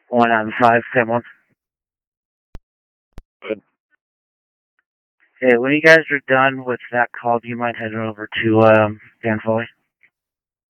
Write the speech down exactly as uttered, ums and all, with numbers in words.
One on five, ten one. Good. Hey, when you guys are done with that call, do you mind heading over to um, Dan Foley?